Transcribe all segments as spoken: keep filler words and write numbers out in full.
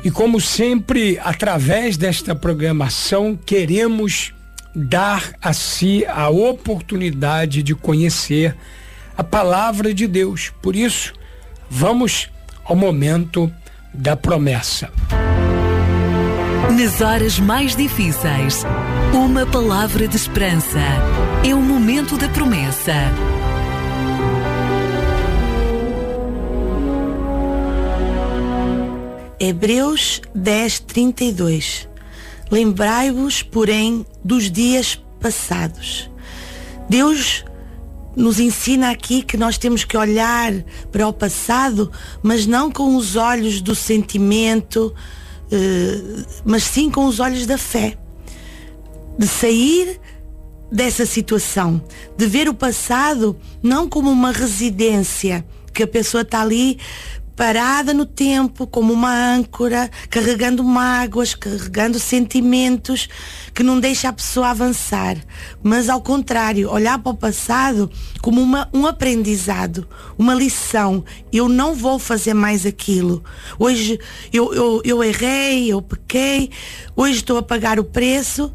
E como sempre, através desta programação, queremos dar a si a oportunidade de conhecer a palavra de Deus. Por isso, vamos ao momento da promessa. Nas horas mais difíceis, uma palavra de esperança. É o momento da promessa. Hebreus dez, trinta e dois. Lembrai-vos, porém, dos dias passados. Deus nos ensina aqui que nós temos que olhar para o passado, mas não com os olhos do sentimento, eh, mas sim com os olhos da fé. De sair dessa situação, de ver o passado não como uma residência, que a pessoa está ali parada no tempo, como uma âncora, carregando mágoas, carregando sentimentos que não deixa a pessoa avançar, mas ao contrário, olhar para o passado como uma, um aprendizado, uma lição. Eu não vou fazer mais aquilo. Hoje eu, eu, eu errei, eu pequei, hoje estou a pagar o preço,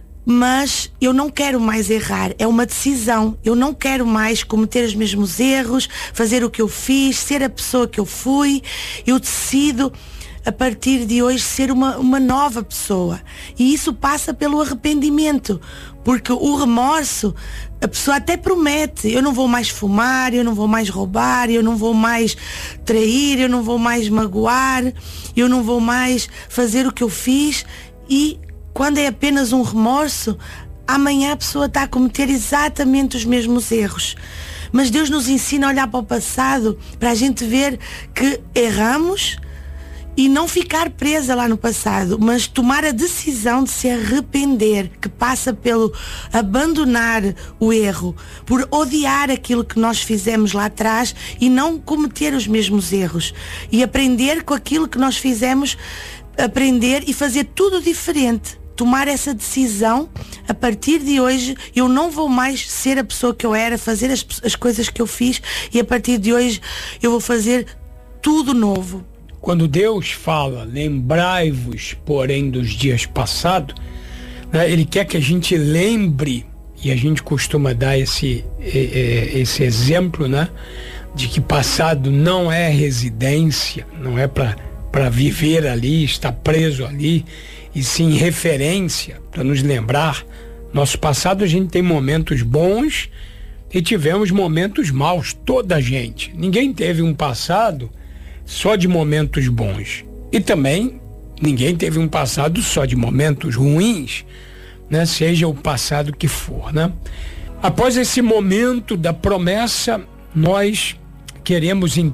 mas eu não quero mais errar. É uma decisão. Eu não quero mais cometer os mesmos erros, fazer o que eu fiz, ser a pessoa que eu fui. Eu decido, a partir de hoje, ser uma, uma nova pessoa. E isso passa pelo arrependimento, porque o remorso, a pessoa até promete: eu não vou mais fumar, eu não vou mais roubar, eu não vou mais trair, eu não vou mais magoar, eu não vou mais fazer o que eu fiz. E quando é apenas um remorso, amanhã a pessoa está a cometer exatamente os mesmos erros. Mas Deus nos ensina a olhar para o passado, para a gente ver que erramos e não ficar presa lá no passado, mas tomar a decisão de se arrepender, que passa pelo abandonar o erro, por odiar aquilo que nós fizemos lá atrás e não cometer os mesmos erros. E aprender com aquilo que nós fizemos, aprender e fazer tudo diferente. Tomar essa decisão: a partir de hoje eu não vou mais ser a pessoa que eu era, fazer as, as coisas que eu fiz, e a partir de hoje eu vou fazer tudo novo. Quando Deus fala, lembrai-vos, porém, dos dias passados, né, Ele quer que a gente lembre, e a gente costuma dar esse, esse exemplo, né, de que passado não é residência, não é para para viver ali, estar preso ali, e sim referência, para nos lembrar. Nosso passado, a gente tem momentos bons e tivemos momentos maus, toda a gente. Ninguém teve um passado só de momentos bons. E também ninguém teve um passado só de momentos ruins, né? Seja o passado que for, né? Após esse momento da promessa, nós queremos